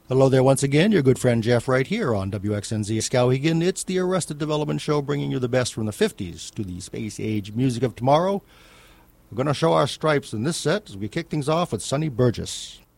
Hello there once again, your good friend Jeff right here on WXNZ Skowhegan. It's the Arrested Development Show, bringing you the best from the 50s to the space age music of tomorrow. We're going to show our stripes in this set as we kick things off with Sonny Burgess.